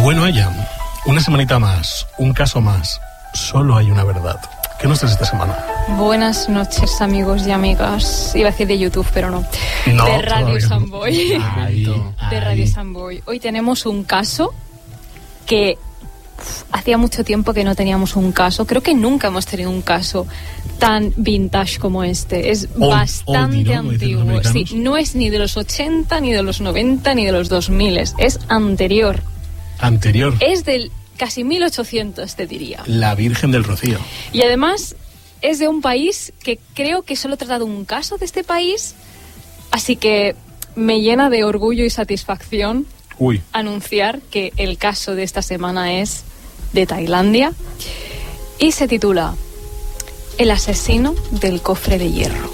Bueno, ella, una semanita más, un caso más. Solo hay una verdad. ¿Qué nos traes esta semana? Buenas noches, amigos y amigas. Iba a decir de YouTube, pero no. No, de Radio Samboy. De Radio Samboy. Hoy tenemos un caso que hacía mucho tiempo que no teníamos un caso. Creo que nunca hemos tenido un caso tan vintage como este. Es bastante antiguo. Sí, no es ni de los 80, ni de los 90, ni de los 2000. Es anterior. Anterior. Es del casi 1800, te diría. La Virgen del Rocío. Y además es de un país que creo que solo he tratado un caso de este país, así que me llena de orgullo y satisfacción anunciar que el caso de esta semana es de Tailandia y se titula El asesino del cofre de hierro.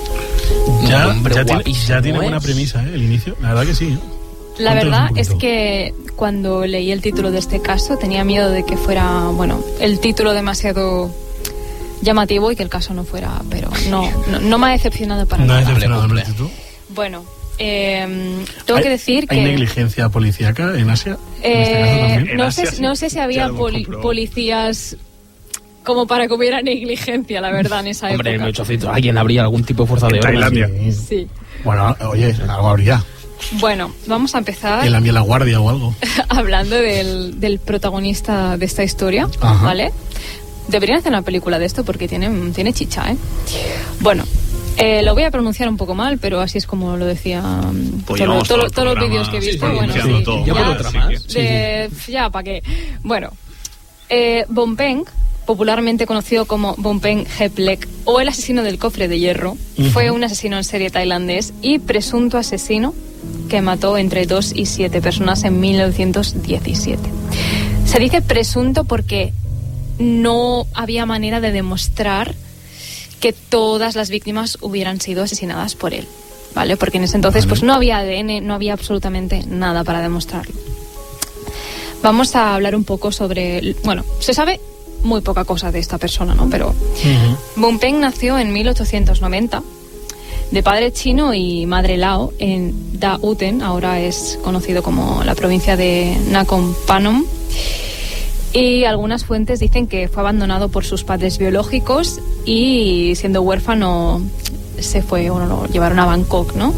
Ya tiene buena premisa, el inicio. La verdad que sí. La verdad es que cuando leí el título de este caso tenía miedo de que fuera, el título demasiado llamativo y que el caso no fuera, pero no me ha decepcionado para nada. ¿No ha decepcionado el título? Bueno, tengo que decir que... ¿Hay negligencia policíaca en Asia? No sé si había policías como para que hubiera negligencia, la verdad, en esa época. Hombre, en 1800 alguien habría algún tipo de fuerza de orden. Tailandia. Sí. Bueno, oye, algo habría. Bueno, vamos a empezar... El la guardia o algo. Hablando del protagonista de esta historia, ajá, ¿vale? Deberían hacer una película de esto porque tiene chicha, ¿eh? Bueno, lo voy a pronunciar un poco mal, pero así es como lo decía todos los vídeos que he visto. Sí, bueno, sí. Todo. ¿Ya por otra más? Ya, ¿para qué? Bueno, Bompeng, popularmente conocido como Bompeng Heplek o el asesino del cofre de hierro, fue un asesino en serie tailandés y presunto asesino que mató entre 2 y 7 personas en 1917. Se dice presunto porque no había manera de demostrar que todas las víctimas hubieran sido asesinadas por él, ¿vale? Porque en ese entonces pues no había ADN, no había absolutamente nada para demostrarlo. Vamos a hablar un poco sobre... se sabe muy poca cosa de esta persona, ¿no? Pero Bompeng nació en 1890 de padre chino y madre lao en Da Uten, ahora es conocido como la provincia de Nakhon Phanom, y algunas fuentes dicen que fue abandonado por sus padres biológicos y siendo huérfano se fue, lo llevaron a Bangkok, ¿no?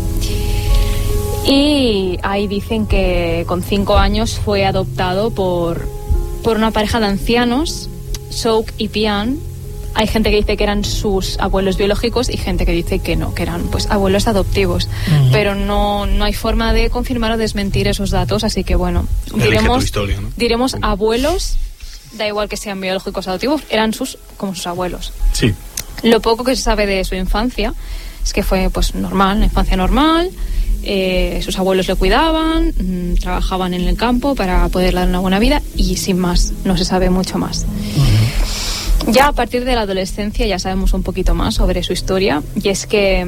Y ahí dicen que con 5 años fue adoptado por una pareja de ancianos, Souk y Pian. Hay gente que dice que eran sus abuelos biológicos y gente que dice que no, que eran pues abuelos adoptivos. Pero no hay forma de confirmar o desmentir esos datos, así que diremos abuelos, da igual que sean biológicos o adoptivos, eran como sus abuelos. Sí. Lo poco que se sabe de su infancia es que fue pues normal, una infancia normal. Sus abuelos le cuidaban, trabajaban en el campo para poder dar una buena vida y sin más, no se sabe mucho más. Ya a partir de la adolescencia ya sabemos un poquito más sobre su historia, y es que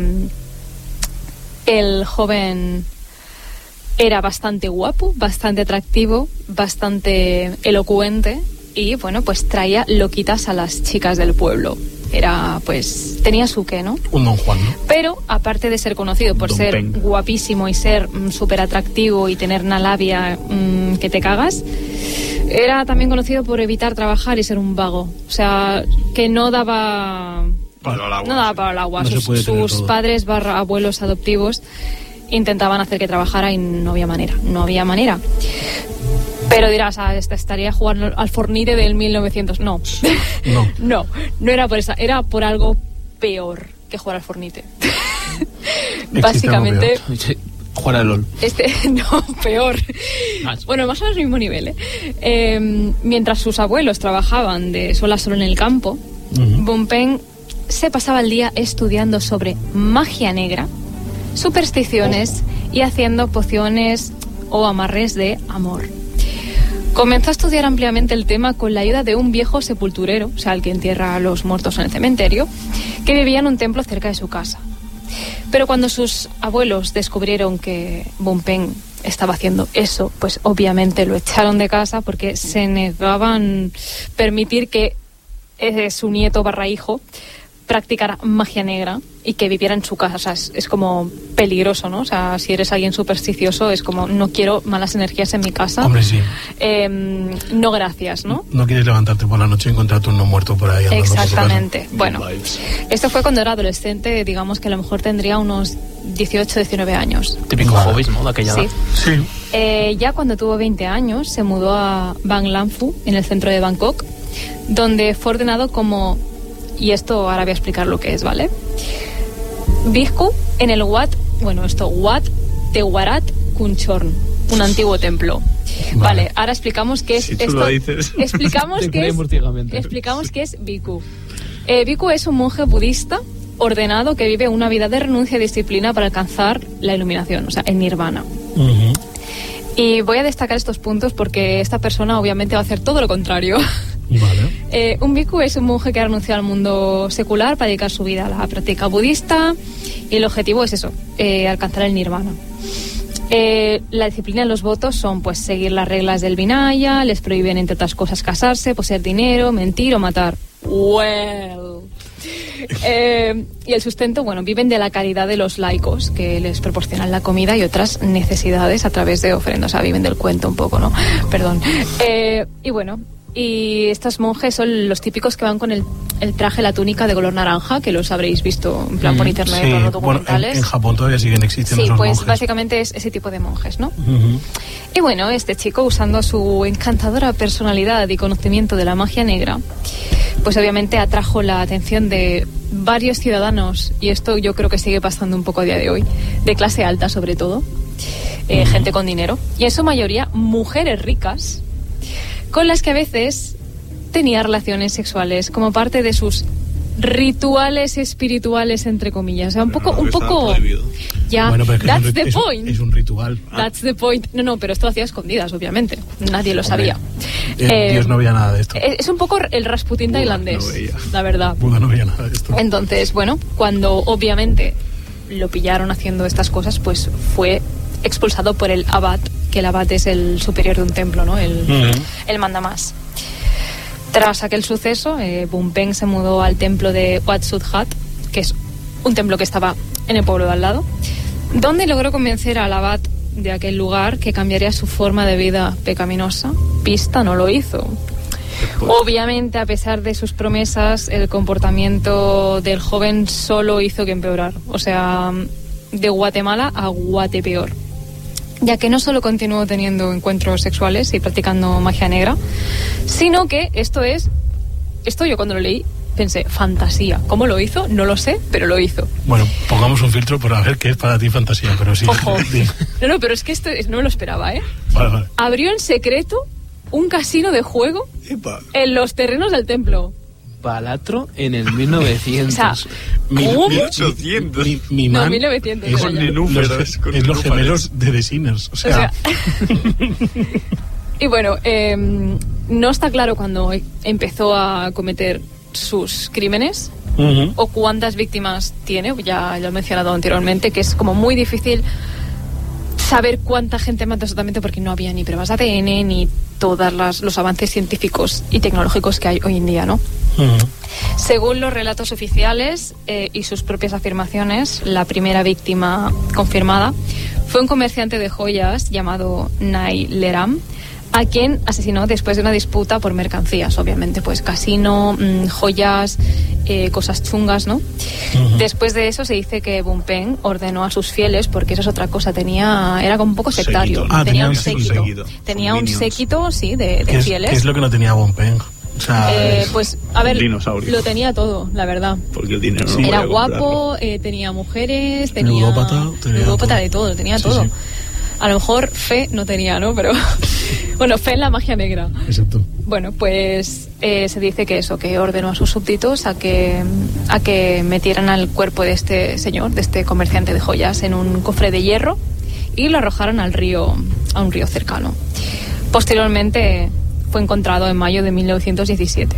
el joven era bastante guapo, bastante atractivo, bastante elocuente y pues traía loquitas a las chicas del pueblo. Era tenía su qué, ¿no? Un Don Juan, ¿no? Pero aparte de ser conocido por ser guapísimo y ser súper atractivo y tener una labia que te cagas, era también conocido por evitar trabajar y ser un vago. O sea, que no daba para el agua. Sus padres / abuelos adoptivos intentaban hacer que trabajara y no había manera. Pero dirás, estaría jugando al Fortnite del 1900. No era por esa, era por algo peor que jugar al Fortnite. Básicamente... Jugar al LOL. Peor. Bueno, más o menos al mismo nivel, mientras sus abuelos trabajaban de sol a sol en el campo, Bompeng se pasaba el día estudiando sobre magia negra, supersticiones y haciendo pociones o amarres de amor. Comenzó a estudiar ampliamente el tema con la ayuda de un viejo sepulturero, o sea, el que entierra a los muertos en el cementerio, que vivía en un templo cerca de su casa. Pero cuando sus abuelos descubrieron que Bompeng estaba haciendo eso, pues obviamente lo echaron de casa porque se negaban permitir que su nieto / hijo practicara magia negra y que viviera en su casa. O sea, es como peligroso, ¿no? O sea, si eres alguien supersticioso, es como, no quiero malas energías en mi casa. Hombre, sí. No, gracias, ¿no? No quieres levantarte por la noche y encontrarte un no muerto por ahí andando. Exactamente. Bueno, esto fue cuando era adolescente, digamos que a lo mejor tendría unos 18, 19 años. Típico hobbies, ¿no? De aquella edad. Sí. Ya cuando tuvo 20 años, se mudó a Bang Lam Phu, en el centro de Bangkok, donde fue ordenado como... Y esto ahora voy a explicar lo que es, ¿vale? Bhikkhu en el Wat Tewarat Kunchorn, un antiguo templo. Vale, ahora explicamos qué es si esto. Tú lo dices. Explicamos qué es Bhikkhu. Bhikkhu es un monje budista ordenado que vive una vida de renuncia y disciplina para alcanzar la iluminación, o sea, el nirvana. Uh-huh. Y voy a destacar estos puntos porque esta persona obviamente va a hacer todo lo contrario. Vale. Un bhikkhu es un monje que ha renunciado al mundo secular para dedicar su vida a la práctica budista, y el objetivo es eso, alcanzar el nirvana. La disciplina y los votos son pues seguir las reglas del Vinaya, les prohíben entre otras cosas casarse, poseer dinero, mentir o matar. Y el sustento, bueno, viven de la caridad de los laicos, que les proporcionan la comida y otras necesidades a través de ofrendas. O sea, viven del cuento un poco, ¿no? Perdón. Y bueno, y estos monjes son los típicos que van con el traje, la túnica de color naranja, que los habréis visto en plan por internet, sí, por los documentales. Bueno, en Japón todavía siguen existiendo esos pues monjes. básicamente es ese tipo de monjes, ¿no? Uh-huh. Y bueno, este chico, usando su encantadora personalidad y conocimiento de la magia negra, pues obviamente atrajo la atención de varios ciudadanos, y esto yo creo que sigue pasando un poco a día de hoy, de clase alta sobre todo, gente con dinero, y en su mayoría mujeres ricas, con las que a veces tenía relaciones sexuales como parte de sus rituales espirituales, entre comillas. O sea, un poco ya, bueno, pero that's the point. Es un ritual. That's the point. No, pero esto lo hacía a escondidas, obviamente. Nadie lo sabía. Dios no veía nada de esto. Es un poco el Rasputín tailandés, la verdad. Buda no veía nada de esto. Entonces, bueno, cuando obviamente lo pillaron haciendo estas cosas, pues fue expulsado por el abad, que el abad es el superior de un templo, ¿no? El mandamás. Tras aquel suceso, Bumpeng se mudó al templo de Wat Sut Hat, que es un templo que estaba en el pueblo de al lado, donde logró convencer al abad de aquel lugar que cambiaría su forma de vida pecaminosa. Pista no lo hizo. Obviamente, a pesar de sus promesas, el comportamiento del joven solo hizo que empeorar. O sea, de Guatemala a Guatepeor. Ya que no solo continuó teniendo encuentros sexuales y practicando magia negra, sino que esto yo cuando lo leí pensé, fantasía. ¿Cómo lo hizo? No lo sé, pero lo hizo. Bueno, pongamos un filtro para ver qué es para ti fantasía, pero sí. Ojo. No, pero es que esto no me lo esperaba, ¿eh? Vale. Abrió en secreto un casino de juego en los terrenos del templo. Balatro en el 1900. O sea, 1800. Mi man 1900. Con nenúmeros. Es los gemelos de The Sinners. O sea. Y bueno, no está claro cuándo empezó a cometer sus crímenes o cuántas víctimas tiene. Ya lo he mencionado anteriormente, que es como muy difícil saber cuánta gente mata exactamente, porque no había ni pruebas de ADN ni todos los avances científicos y tecnológicos que hay hoy en día, ¿no? Según los relatos oficiales y sus propias afirmaciones, la primera víctima confirmada fue un comerciante de joyas llamado Nai Leram, a quien asesinó después de una disputa por mercancías, obviamente, pues casino, joyas, cosas chungas, ¿no? Después de eso se dice que Bumpeng ordenó a sus fieles, porque eso es otra cosa, era como un poco sectario. Tenía un séquito. Tenía un séquito, sí, de fieles. ¿Qué es lo que no tenía Bumpeng? O sea, pues, a ver, dinosaurio. Lo tenía todo, la verdad. Porque el dinero no era podía guapo, tenía mujeres, tenía ludópata, de todo, tenía sí, todo. Sí. A lo mejor fe no tenía, ¿no? Pero bueno, fe en la magia negra. Exacto. Bueno, pues se dice que ordenó a sus súbditos a que metieran al cuerpo de este señor, de este comerciante de joyas, en un cofre de hierro y lo arrojaron a un río cercano. Posteriormente fue encontrado en mayo de 1917.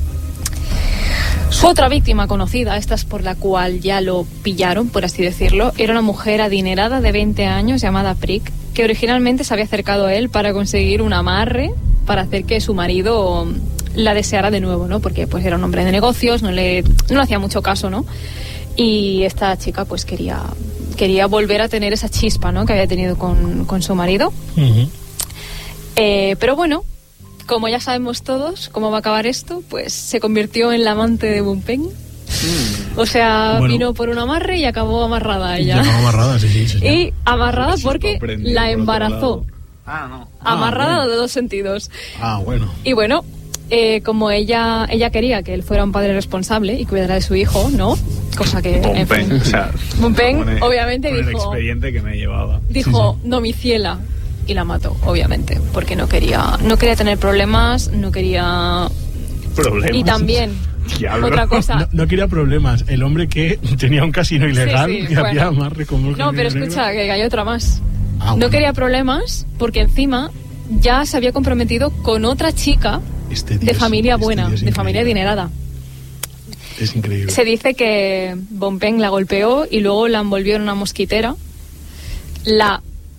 Su otra víctima conocida, esta es por la cual ya lo pillaron, por así decirlo, era una mujer adinerada de 20 años llamada Prick, que originalmente se había acercado a él para conseguir un amarre para hacer que su marido la deseara de nuevo, ¿no? Porque pues era un hombre de negocios, no le hacía mucho caso, ¿no? Y esta chica pues quería volver a tener esa chispa, ¿no? Que había tenido con su marido. Uh-huh. Pero bueno, como ya sabemos todos cómo va a acabar esto, pues se convirtió en la amante de Bompeng. O sea, bueno, vino por un amarre y acabó amarrada ella. Y acabó amarrada, sí. Y amarrada porque la embarazó. No. Amarrada bueno. de dos sentidos. Bueno. Y bueno, como ella quería que él fuera un padre responsable y cuidara de su hijo, ¿no? Cosa que... Bompeng, o sea, Bompeng, obviamente, con el dijo... expediente que me llevaba. Dijo, no, mi ciela. Y la mató, obviamente, porque no quería tener problemas, no quería... Problemas. Y también, Diablo. otra cosa... No quería problemas. El hombre que tenía un casino ilegal Sí, que bueno. hacía amarre como un No, pero genio escucha, negro. que hay otra más. Bueno. No quería problemas porque encima ya se había comprometido con otra chica Este tío de es- familia este buena, tío es de familia increíble. adinerada. Es increíble. Se dice que Bompeng la golpeó y luego la envolvió en una mosquitera, la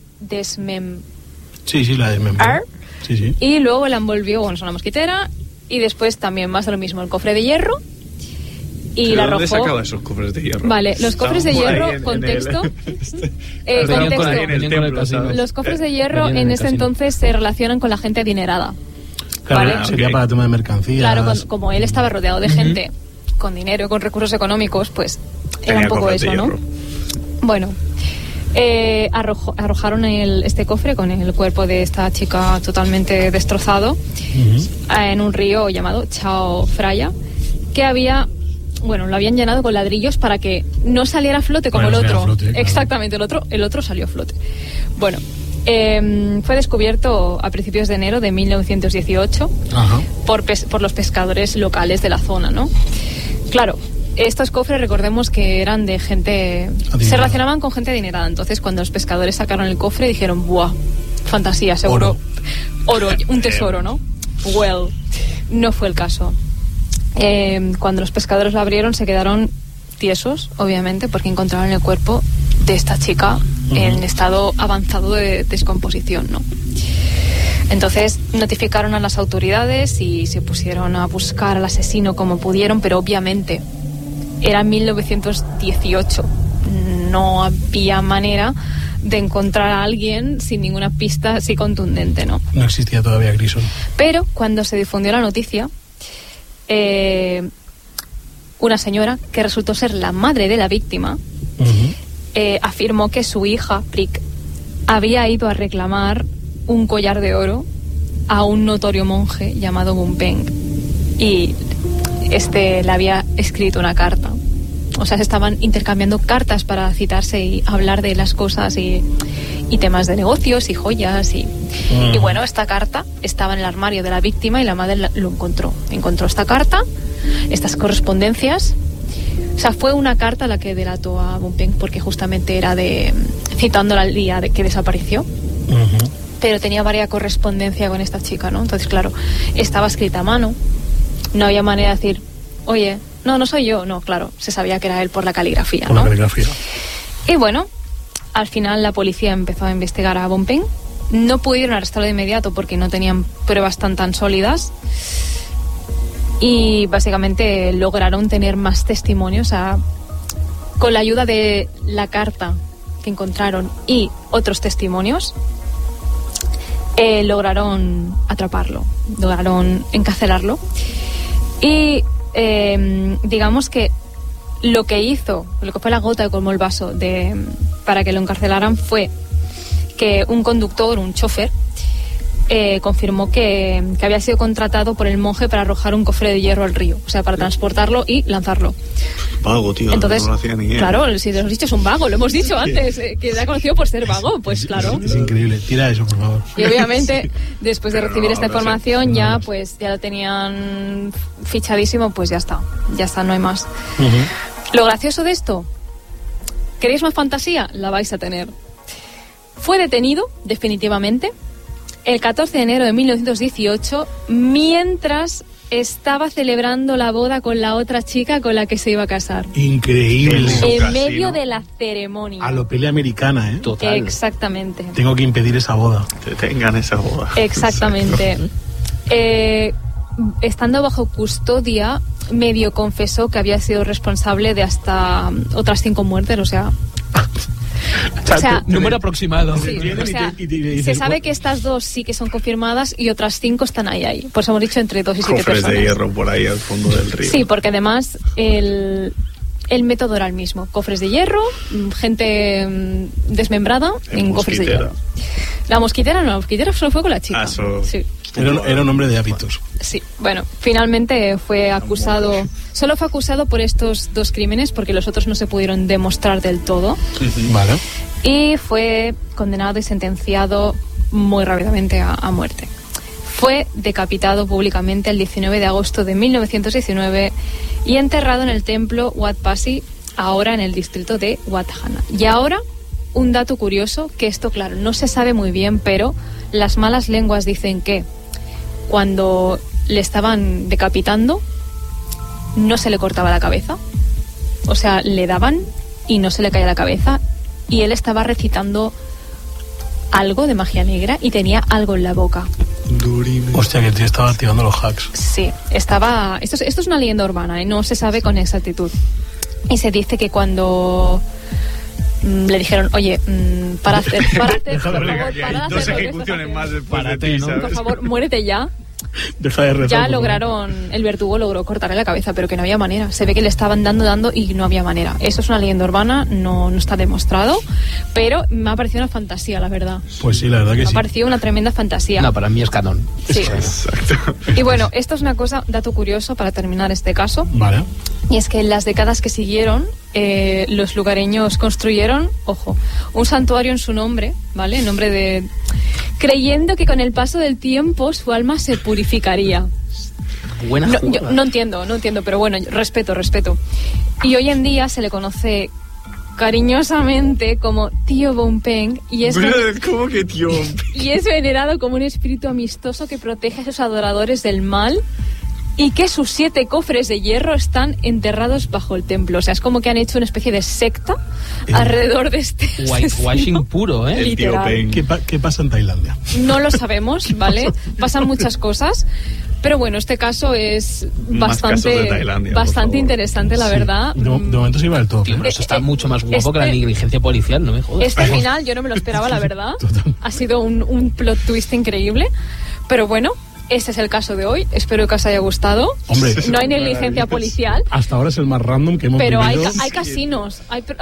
Sí, la desmembró. Sí. y luego la envolvió, bueno, es una mosquitera, y después también más de lo mismo, el cofre de hierro, y ¿De la dónde arrojó... sacaba esos cofres de hierro? Vale, los cofres de Estaban por hierro, ahí contexto. Venían con Contexto. ahí en el templo, ¿sabes? Los cofres de hierro Venían en en el ese casino. entonces se relacionan con la gente adinerada. Claro, Vale. sería Ok. para tema de mercancías. Claro, como él estaba rodeado de gente con dinero, con recursos económicos, pues era Tenía un poco cofres de eso, ¿no? hierro. Bueno, arrojaron este cofre con el cuerpo de esta chica totalmente destrozado Ujú. en un río llamado Chao Phraya, que lo habían llenado con ladrillos para que no saliera a flote como Para el que no otro. saliera a flote, claro. Exactamente, el otro salió a flote. Bueno, fue descubierto a principios de enero de 1918 Ajá. por los pescadores locales de la zona, ¿no? Claro, estos cofres, recordemos que eran de gente... Adinerada. Se relacionaban con gente adinerada. Entonces, cuando los pescadores sacaron el cofre, dijeron, ¡buah! Fantasía, seguro. Oro, un tesoro, ¿no? Well, no fue el caso. Cuando los pescadores lo abrieron, se quedaron tiesos, obviamente, porque encontraron el cuerpo de esta chica en estado avanzado de descomposición, ¿no? Entonces notificaron a las autoridades y se pusieron a buscar al asesino como pudieron, pero obviamente era 1918. No había manera de encontrar a alguien sin ninguna pista así contundente, ¿no? No existía todavía Grison. Pero cuando se difundió la noticia, una señora que resultó ser la madre de la víctima Ujú. afirmó que su hija, Prick, había ido a reclamar un collar de oro a un notorio monje llamado Bompeng y le había escrito una carta. O sea, se estaban intercambiando cartas para citarse y hablar de las cosas y temas de negocios y joyas y bueno, esta carta estaba en el armario de la víctima y la madre lo encontró esta carta, estas correspondencias. O sea, fue una carta la que delató a Bompeng porque justamente era citándola al día de que desapareció. Ujú. Pero tenía varias correspondencia con esta chica, ¿no? Entonces, claro, estaba escrita a mano, no había manera de decir, oye, no soy yo, no, claro, se sabía que era él por la caligrafía, Con ¿no? la caligrafía. Y bueno, al final la policía empezó a investigar a Bompeng. No pudieron arrestarlo de inmediato porque no tenían pruebas tan sólidas. Y básicamente lograron tener más testimonios. Con la ayuda de la carta que encontraron y otros testimonios, lograron atraparlo, lograron encarcelarlo. Y digamos que lo que fue la gota que colmó el vaso para que lo encarcelaran fue que un conductor, un chofer, confirmó que había sido contratado por el monje para arrojar un cofre de hierro al río, o sea, para transportarlo y lanzarlo. Vago, tío. Entonces, no lo hacía ni él. claro, si te lo hemos dicho, es un vago, lo hemos dicho antes, que era conocido por ser vago, pues claro. Es increíble. Tira eso, por favor. Y obviamente, después de Pero recibir no, esta no sé. información, ya lo tenían fichadísimo, pues ya está, no hay más. Ujú. Lo gracioso de esto, ¿queréis más fantasía? La vais a tener. Fue detenido, definitivamente, el 14 de enero de 1918, mientras estaba celebrando la boda con la otra chica con la que se iba a casar. Increíble. Su En casino. medio de la ceremonia. A lo pelea americana, ¿eh? Total. Exactamente. Tengo que impedir esa boda. Que tengan esa boda. Exactamente. estando bajo custodia, medio confesó que había sido responsable de hasta otras 5 muertes, o sea, número aproximado. Sí, o sea, se sabe que estas 2 sí que son confirmadas y otras 5 están ahí. Pues hemos dicho entre 2 y 7 Cofres personas. de hierro por ahí al fondo del río. Sí, porque además el método era el mismo. Cofres de hierro, gente desmembrada en cofres de hierro. La mosquitera solo fue con la chica. Sí. Era un hombre de hábitos. Sí, bueno, finalmente fue acusado. Solo fue acusado por estos 2 crímenes porque los otros no se pudieron demostrar del todo. Vale. Y fue condenado y sentenciado muy rápidamente a muerte. Fue decapitado públicamente el 19 de agosto de 1919 y enterrado en el templo Wat Pasi, ahora en el distrito de Wat Hana. Y ahora, un dato curioso, que esto, claro, no se sabe muy bien, pero las malas lenguas dicen que cuando le estaban decapitando, no se le cortaba la cabeza. O sea, le daban y no se le caía la cabeza. Y él estaba recitando algo de magia negra y tenía algo en la boca. Hostia, que el tío estaba activando los hacks. Sí, estaba... Esto es una leyenda urbana, no se sabe con exactitud. Y se dice que cuando le dijeron, oye, para hacer por favor, para dos hacer ejecuciones más después de Párate, ti, ¿no? ¿sabes? por favor, muérete ya. Deja de rezar. Ya lograron, el verdugo logró cortarle la cabeza, pero que no había manera. Se ve que le estaban dando y no había manera. Eso es una leyenda urbana, no está demostrado, pero me ha parecido una fantasía, la verdad. Pues sí, la verdad que Me sí. ha parecido una tremenda fantasía. No, para mí es canon. Sí. Exacto. Y bueno, esto es una cosa, dato curioso para terminar este caso. Vale. Y es que en las décadas que siguieron, los lugareños construyeron, ojo, un santuario en su nombre, ¿vale? En nombre de... creyendo que con el paso del tiempo su alma se purificaría. Buena No, jugada. yo no entiendo, pero bueno, respeto. Y hoy en día se le conoce cariñosamente como Tío Bompeng y es ¿Cómo que tío? y es venerado como un espíritu amistoso que protege a sus adoradores del mal y que sus 7 cofres de hierro están enterrados bajo el templo. O sea, es como que han hecho una especie de secta alrededor de este Whitewashing asesino. puro, ¿eh? El tío Literal. Peng. ¿Qué pasa en Tailandia? No lo sabemos, ¿vale? Pasan muchas cosas. Pero bueno, este caso es Más casos de Tailandia, por bastante favor. interesante, la verdad. De momento se iba del top. Tío, pero eso está mucho más guapo que la este- negligencia policial, no me jodas. Este final yo no me lo esperaba, la verdad. Total. Ha sido un plot twist increíble. Pero bueno, este es el caso de hoy. Espero que os haya gustado. Hombre, No hay negligencia policial. hasta ahora es el más random que hemos Pero hay vivido. casinos,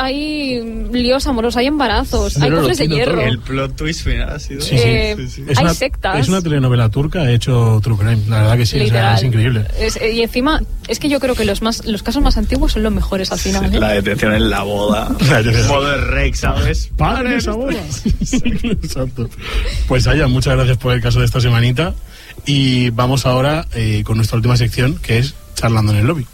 hay líos amorosos, hay embarazos, hay Pero lo cofres de entiendo hierro. todo. El plot twist final ha sido... Sí, sí. Hay sectas. Es una telenovela turca hecho True Crime. La verdad que sí, o sea, Literal. es increíble. Y encima, es que yo creo que los casos más antiguos son los mejores al final. ¿eh? La detención en la boda. Modo de Rex, ¿sabes? ¡Padre esa boda! Exacto. Pues Aya, muchas gracias por el caso de esta semanita. Y vamos ahora con nuestra última sección, que es Charlando en el Lobby.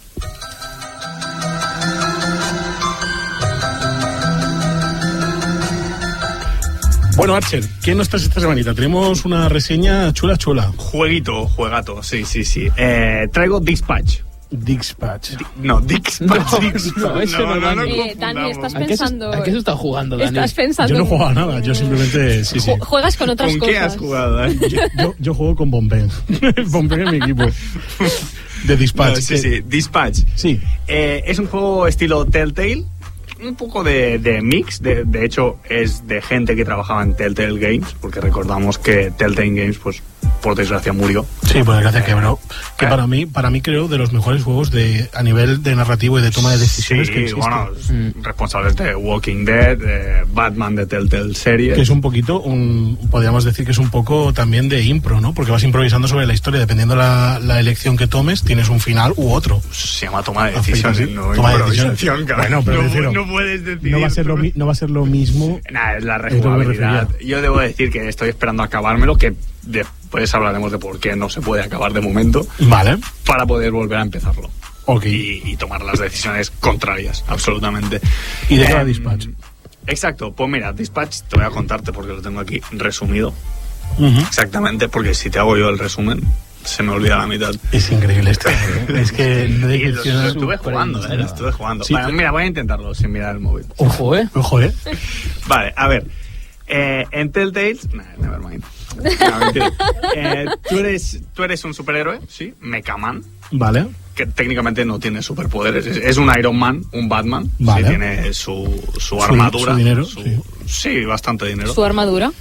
Bueno, Archer, ¿qué nos traes esta semanita? Tenemos una reseña chula. Juegato, sí. Traigo Dispatch. Dispatch. No, Dispatch. no, ese no, Dani. Dani, estás ¿A qué se pensando... ¿A qué se está jugando, Dani? Estás pensando... Yo no juego a nada, yo simplemente... Sí. Juegas con otras ¿Con cosas. qué has jugado, Dani? Yo juego con Bompeng. Bompeng es mi equipo. De Dispatch. No, sí, Dispatch. Sí. Es un juego estilo Telltale. Un poco de mix, de hecho es de gente que trabajaba en Telltale Games, porque recordamos que Telltale Games, pues por desgracia murió. Sí, por desgracia quebró. Que para mí creo de los mejores juegos a nivel de narrativo y de toma de decisiones Sí, que existen. bueno, responsables de Walking Dead, de Batman de Telltale series. Que es un poquito, podríamos decir que es un poco también de impro, ¿no? Porque vas improvisando sobre la historia, dependiendo la elección que tomes, tienes un final u otro. Se llama toma de decisiones, ¿sí? no Toma de improvisación, decisiones. cara. Bueno, pero no, prefiero- no puedes decidir. No va a ser lo mismo. Nada, es la Es lo que me rejugabilidad. refería. Yo debo decir que estoy esperando a acabármelo, que después hablaremos de por qué no se puede acabar de momento, Vale. para poder volver a empezarlo. Ok. Y tomar las decisiones contrarias, absolutamente. ¿Y de qué va Dispatch? Exacto, pues mira, Dispatch te voy a contarte porque lo tengo aquí resumido. Ujú. Exactamente, porque si te hago yo el resumen, se me olvida la mitad. Es increíble esto. Es que no Y lo estuve súper jugando, lo interesante. estuve jugando. Sí, Vale, mira, voy a intentarlo sin mirar el móvil. Ojo, ¿eh? Ojo, ¿eh? Vale, a ver. En Telltale... Nevermind. No, mentira. Tú eres un superhéroe, sí, Mecha Man. Vale. Que técnicamente no tiene superpoderes. Es un Iron Man, un Batman. Vale. Sí, tiene su armadura. Su dinero. Sí, bastante dinero. ¿Su armadura?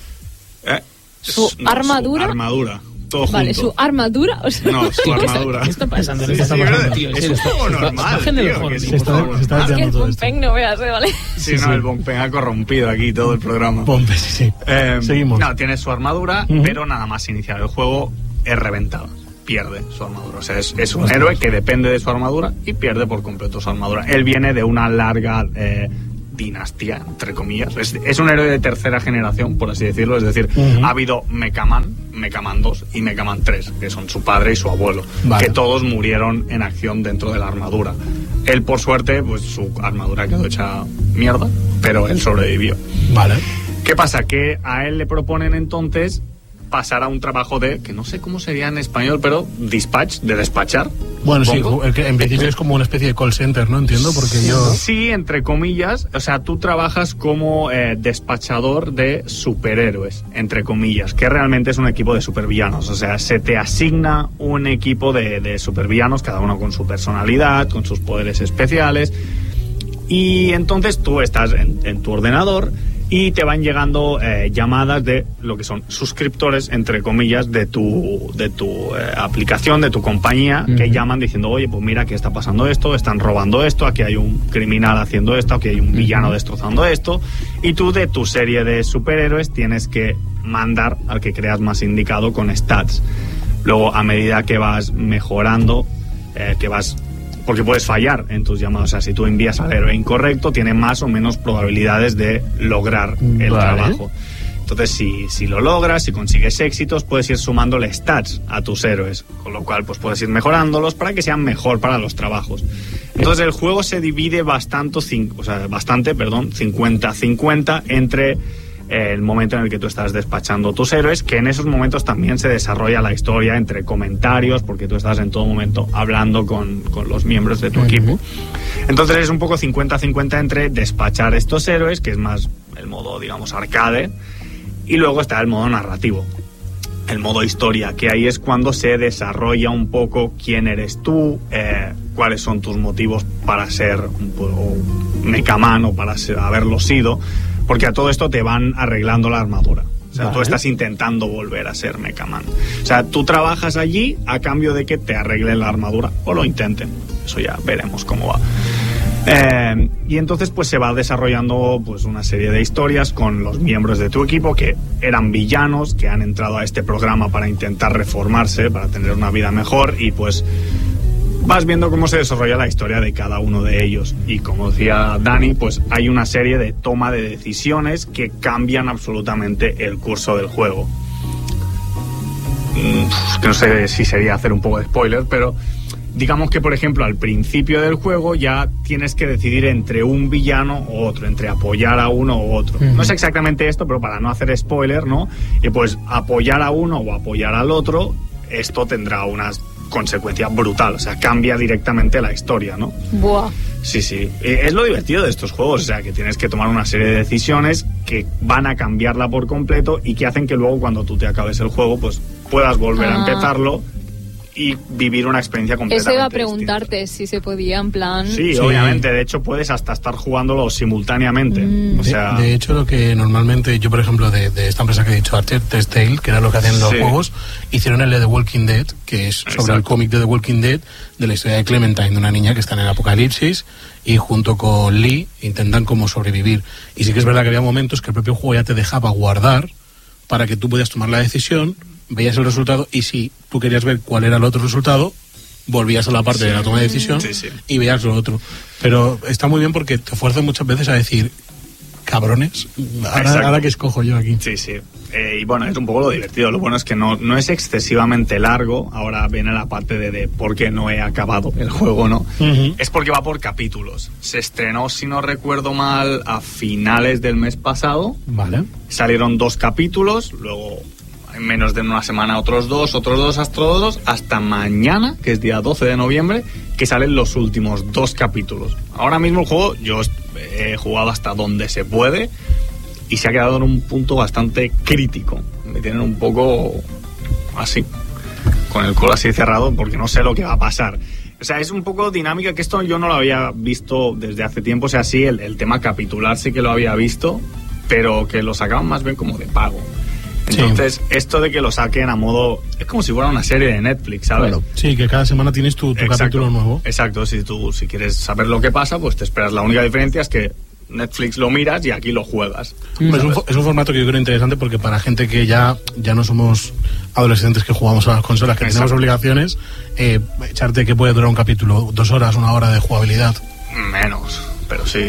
¿Su armadura? Su armadura. Todo vale, junto. ¿su armadura? O sea, No, su armadura. ¿Qué está pasando? Sí, ¿Qué está sí, pasando, es tío? un juego normal, Bajen el tío, horno, que sí, por está- favor. se está es que desviando el todo esto. Bonpeng no veas, ¿vale? Sí, no, el Bonpeng ha corrompido aquí todo el programa. Pompe, sí. Seguimos. No, tiene su armadura, Ujú. pero nada más iniciar el juego es reventado. Pierde su armadura. O sea, es un héroe que depende de su armadura y pierde por completo su armadura. Él viene de una larga dinastía, entre comillas. Es un héroe de tercera generación, por así decirlo. Es decir, Ujú. ha habido Mecha Man 2 y Mecha Man 3, que son su padre y su abuelo, Vale. que todos murieron en acción dentro de la armadura. Él, por suerte, pues su armadura quedó hecha mierda, pero él sobrevivió. Vale. ¿Qué pasa? Que a él le proponen entonces pasar a un trabajo de, que no sé cómo sería en español, pero dispatch, de despachar. Bueno, sí, supongo. el que en principio es como una especie de call center, ¿no? Entiendo, porque yo... Sí, entre comillas, o sea, tú trabajas como despachador de superhéroes, entre comillas, que realmente es un equipo de supervillanos. O sea, se te asigna un equipo de supervillanos, cada uno con su personalidad, con sus poderes especiales, y entonces tú estás en tu ordenador y te van llegando llamadas de lo que son suscriptores, entre comillas, de tu aplicación, de tu compañía, que llaman diciendo, oye, pues mira, aquí está pasando esto, están robando esto, aquí hay un criminal haciendo esto, aquí hay un villano destrozando esto, y tú de tu serie de superhéroes tienes que mandar al que creas más indicado con stats. Luego, a medida que vas mejorando, porque puedes fallar en tus llamados. O sea, si tú envías al héroe incorrecto, tiene más o menos probabilidades de lograr el Vale. trabajo. Entonces, si lo logras, si consigues éxitos, puedes ir sumándole stats a tus héroes, con lo cual pues puedes ir mejorándolos para que sean mejor para los trabajos. Entonces, el juego se divide bastante 50-50 entre el momento en el que tú estás despachando tus héroes, que en esos momentos también se desarrolla la historia entre comentarios, porque tú estás en todo momento hablando con los miembros de tu equipo. Entonces es un poco 50-50 entre despachar estos héroes, que es más el modo, digamos, arcade, y luego está el modo narrativo, el modo historia, que ahí es cuando se desarrolla un poco quién eres tú, cuáles son tus motivos para ser un Mecha Man o para haberlo sido, porque a todo esto te van arreglando la armadura. O sea, tú estás intentando volver a ser Mecha Man. O sea, tú trabajas allí a cambio de que te arreglen la armadura, o lo intenten. Eso ya veremos cómo va. Y entonces pues se va desarrollando pues una serie de historias con los miembros de tu equipo que eran villanos, que han entrado a este programa para intentar reformarse, para tener una vida mejor, y pues vas viendo cómo se desarrolla la historia de cada uno de ellos. Y como decía Dani, pues hay una serie de toma de decisiones que cambian absolutamente el curso del juego. Que no sé si sería hacer un poco de spoiler, pero digamos que, por ejemplo, al principio del juego ya tienes que decidir entre un villano u otro, entre apoyar a uno u otro. No es exactamente esto, pero para no hacer spoiler, ¿no? Y pues apoyar a uno o apoyar al otro, esto tendrá unas consecuencia brutal, o sea, cambia directamente la historia, ¿no? Buah. Sí, sí. Es lo divertido de estos juegos, o sea, que tienes que tomar una serie de decisiones que van a cambiarla por completo y que hacen que luego cuando tú te acabes el juego, pues puedas volver a empezarlo y vivir una experiencia completamente Eso iba a distinta. preguntarte si se podía, en plan... Sí, Sí. obviamente. De hecho, puedes hasta estar jugándolo simultáneamente. O sea, De hecho, lo que normalmente yo, por ejemplo, de esta empresa que he dicho, Archer Tale, que era lo que hacían los Sí. juegos, hicieron el de The Walking Dead, que es sobre Exacto. el cómic de The Walking Dead, de la historia de Clementine, de una niña que está en el apocalipsis, y junto con Lee intentan como sobrevivir. Y sí que es verdad que había momentos que el propio juego ya te dejaba guardar para que tú pudieras tomar la decisión, veías el resultado, y si tú querías ver cuál era el otro resultado, volvías a la parte de la toma de decisión y veías lo otro. Pero está muy bien porque te fuerza muchas veces a decir, cabrones, ahora que escojo yo aquí. sí, sí. Y bueno, es un poco lo divertido. Lo bueno es que no es excesivamente largo. Ahora viene la parte de por qué no he acabado el juego, ¿no? Es porque va por capítulos. Se estrenó, si no recuerdo mal, a finales del mes pasado. Vale. Salieron 2 capítulos, luego en menos de una semana otros dos, hasta mañana, que es día 12 de noviembre, que salen los últimos 2 capítulos. Ahora mismo el juego yo he jugado hasta donde se puede y se ha quedado en un punto bastante crítico me tienen un poco así, con el culo así cerrado, porque no sé lo que va a pasar. O sea, es un poco dinámica, que esto yo no lo había visto desde hace tiempo. O sea, sí, el tema capitular sí que lo había visto, pero que lo sacaban más bien como de pago. Entonces, esto de que lo saquen a modo... Es como si fuera una serie de Netflix, ¿sabes? Bueno, sí, que cada semana tienes tu capítulo nuevo. Exacto, si quieres saber lo que pasa, pues te esperas. La única diferencia es que Netflix lo miras y aquí lo juegas. Es un formato que yo creo interesante, porque para gente que ya no somos adolescentes que jugamos a las consolas, que tenemos obligaciones, echarte que puede durar un capítulo, 2 horas, 1 hora de jugabilidad. Menos. Pero sí,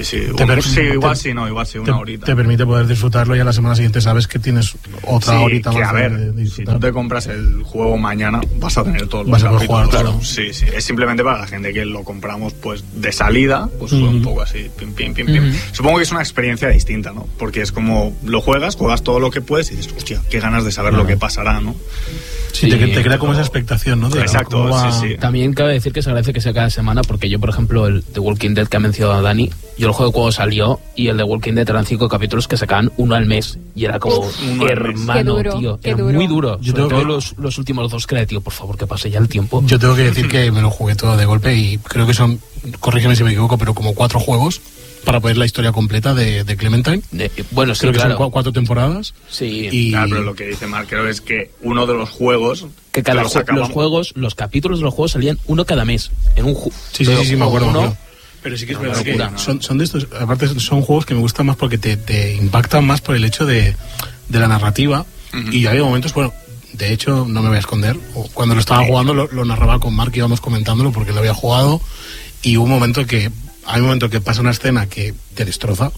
igual sí, una horita. Te permite poder disfrutarlo y a la semana siguiente sabes que tienes otra horita más. A ver, de disfrutar. si tú te compras el juego mañana, vas a tener todos los vas a poder jugar, claro. Sí, es simplemente para la gente que lo compramos pues de salida, pues fue un poco así, pim. Supongo que es una experiencia distinta, ¿no? Porque es como lo juegas todo lo que puedes y dices, hostia, qué ganas de saber lo que pasará, ¿no? Sí, te crea como esa expectación, ¿no? Exacto, sí. También cabe decir que se agradece que sea cada semana, porque yo, por ejemplo, el The Walking Dead que ha mencionado Dani, yo el juego cuando salió y el The Walking Dead eran 5 capítulos que sacaban 1 al mes y era como hermano, qué duro, tío, qué era duro. muy duro. Sobre todo los últimos 2 que era, tío, por favor, que pase ya el tiempo. Yo tengo que decir que me lo jugué todo de golpe y creo que son, corrígeme si me equivoco, pero como 4 juegos para poder la historia completa de Clementine. Bueno, sí, creo que claro. son 4 temporadas. Sí. Y... Claro, pero lo que dice Mark, creo es que uno de los juegos... Que cada los capítulos de los juegos salían uno cada mes. En un Sí, me acuerdo. Pero sí que es verdad que son de estos, aparte son juegos que me gustan más porque te impactan más por el hecho de la narrativa. Y había momentos, bueno, de hecho, no me voy a esconder, cuando lo estaba jugando lo narraba con Mark, íbamos comentándolo porque lo había jugado, y hay un momento que pasa una escena que te destroza.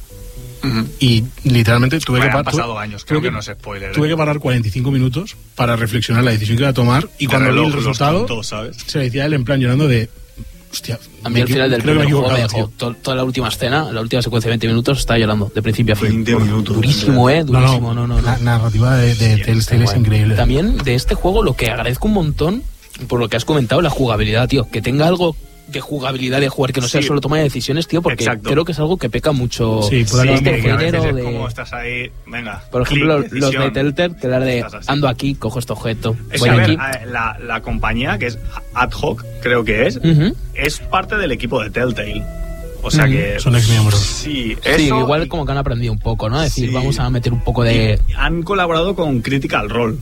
Y literalmente tuve que parar. Han pasado años, creo que no es spoiler. Tuve que parar 45 minutos para reflexionar la decisión que iba a tomar, y cuando vi el resultado, se le decía a él en plan llorando de... Hostia, a mí al final del primer juego me dejó toda la última escena, la última secuencia de 20 minutos, estaba llorando de principio a fin. 20 minutos. Durísimo, durísimo. No. La narrativa de Telltale es increíble. También de este juego lo que agradezco un montón, por lo que has comentado, la jugabilidad, tío. Que tenga algo de jugabilidad de jugar, que no sea solo toma de decisiones, tío, porque creo que es algo que peca mucho. Sí, puede este género de... Como estás ahí, venga. Por ejemplo, los de Telltale, que era de ando aquí, cojo este objeto, voy aquí. La compañía, que es Ad Hoc, creo que es parte del equipo de Telltale. O sea que... Son exmiembros. Sí, igual como que han aprendido un poco, ¿no? Es decir, vamos a meter un poco de... Y han colaborado con Critical Role.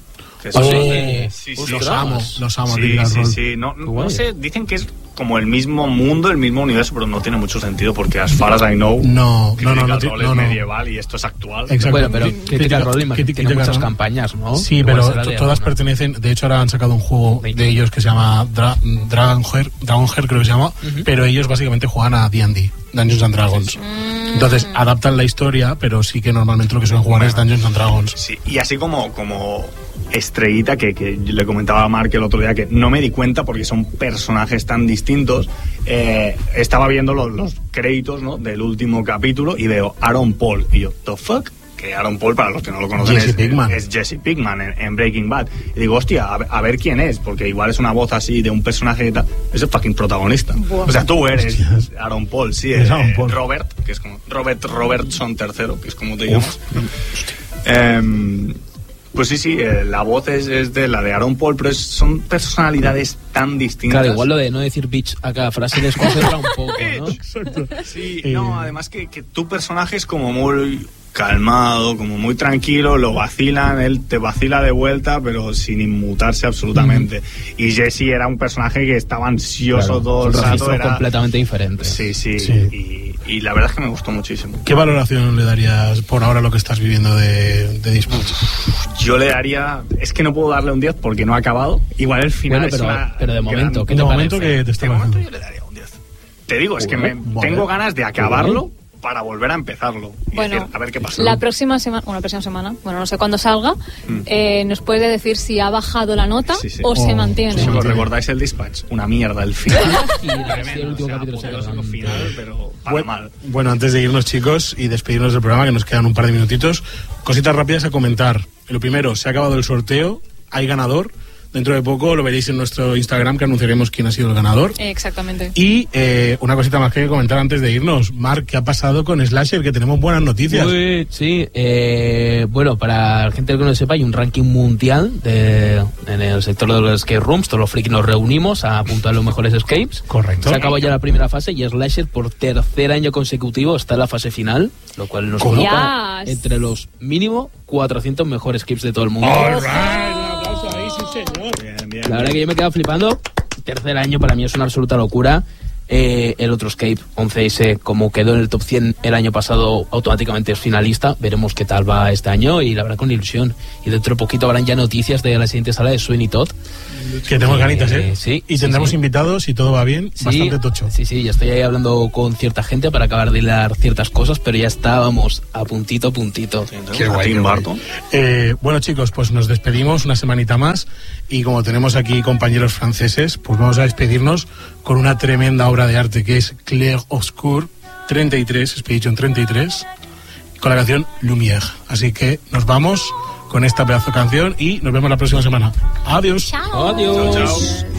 Los amo. Sí. No sé, dicen que es como el mismo mundo, el mismo universo, pero no tiene mucho sentido porque, as far as I know, Critical Role es medieval y esto es actual. Exacto. Bueno, pero Critical Role tiene muchas campañas, ¿no? Sí, pero todas pertenecen. De hecho, ahora han sacado un juego de ellos que se llama Dragonheart, creo que se llama, pero ellos básicamente juegan a D&D, Dungeons and Dragons. Entonces adaptan la historia, pero sí que normalmente lo que suelen jugar es Dungeons and Dragons. Sí, y así como estrellita que le comentaba a Mark el otro día, que no me di cuenta porque son personajes tan distintos. Estaba viendo los créditos, ¿no?, del último capítulo y veo Aaron Paul y yo, ¿the fuck? Que Aaron Paul, para los que no lo conocen, es Jesse Pinkman en Breaking Bad. Y digo, hostia, a ver quién es, porque igual es una voz así de un personaje y tal. Es el fucking protagonista. Wow. O sea, tú eres Aaron Paul, sí, es Aaron Paul. Robert, que es como Robertson III, que es como te llamas. Pues sí, la voz es de la de Aaron Paul, pero son personalidades tan distintas. Claro, igual lo de no decir bitch a cada frase les concentra un poco, ¿no? Exacto. Sí, no, además que tu personaje es como muy calmado, como muy tranquilo, lo vacilan, él te vacila de vuelta, pero sin inmutarse absolutamente. Y Jesse era un personaje que estaba ansioso todo el rato. Era completamente diferente. Sí. Y la verdad es que me gustó muchísimo. ¿Qué valoración le darías por ahora lo que estás viviendo de Dispatch? Yo le daría... Es que no puedo darle un 10 porque no ha acabado. Igual el final pero de momento, ¿qué te parece? De momento yo le daría un 10. Te digo, es que tengo ganas de acabarlo para volver a empezarlo y decir, a ver qué pasa. La próxima semana, no sé cuándo salga, nos puede decir si ha bajado la nota o se mantiene. Si os recordáis el Dispatch, una mierda el final. El último capítulo final, pero para mal. Bueno, antes de irnos, chicos, y despedirnos del programa, que nos quedan un par de minutitos, cositas rápidas a comentar. Lo primero, se ha acabado el sorteo, hay ganador Dentro de poco lo veréis en nuestro Instagram, que anunciaremos quién ha sido el ganador. Exactamente. Y una cosita más que comentar antes de irnos. Marc, ¿qué ha pasado con Slasher? Que tenemos buenas noticias. Sí, bueno, para la gente que no lo sepa, hay un ranking mundial en el sector de los escape rooms. Todos los frikis nos reunimos a apuntar los mejores escapes. Correcto. Se acabó ya la primera fase y Slasher por tercer año consecutivo está en la fase final, lo cual nos coloca entre los mínimo 400 mejores escapes de todo el mundo. All right, un aplauso ahí, sí señor. Bien. La verdad que yo me he quedado flipando. Tercer año para mí es una absoluta locura. El otro escape, 11S, como quedó en el top 100 el año pasado, automáticamente es finalista. Veremos qué tal va este año y la verdad con ilusión. Y dentro de poquito habrán ya noticias de la siguiente sala de Sweeney Todd. Que tenemos ganitas, ¿eh? Sí. Y tendremos invitados, si todo va bien, bastante tocho. Sí, ya estoy ahí hablando con cierta gente para acabar de hilar ciertas cosas, pero ya estábamos a puntito. Qué guay, Tim Burton. Bueno, chicos, pues nos despedimos una semanita más y como tenemos aquí compañeros franceses, pues vamos a despedirnos con una tremenda obra de arte que es Clair Obscur 33, Expedition 33, con la canción Lumière. Así que nos vamos con esta pedazo de canción y nos vemos la próxima semana. Adiós. Chao. Adiós. Chao.